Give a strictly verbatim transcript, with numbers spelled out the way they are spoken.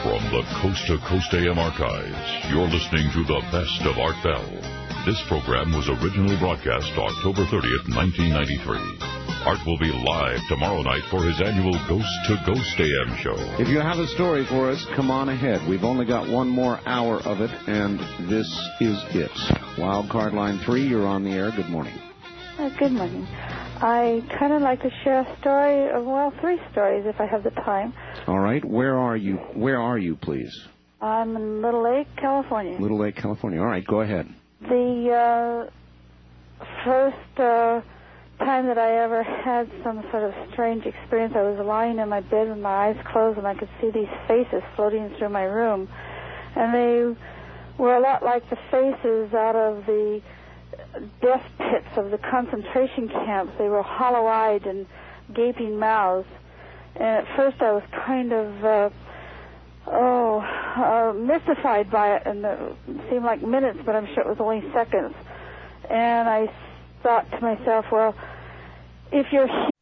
From the Coast to Coast A M archives, you're listening to the best of Art Bell. This program was originally broadcast October thirtieth, nineteen ninety-three. Art will be live tomorrow night for his annual Ghost to Ghost A M show. If you have a story for us, come on ahead. We've only got one more hour of it, and this is it. Wild Card Line three, you're on the air. Good morning. Uh, good morning. I kind of like to share a story, of, well, three stories if I have the time. All right. Where are you? Where are you, please? I'm in Little Lake, California. Little Lake, California. All right, go ahead. The uh, first uh, time that I ever had some sort of strange experience, I was lying in my bed with my eyes closed, and I could see these faces floating through my room. And they were a lot like the faces out of the death pits of the concentration camps. They were hollow-eyed and gaping mouths. And at first I was kind of, uh, oh, uh, mystified by it, and it seemed like minutes, but I'm sure it was only seconds. And I thought to myself, well, if you're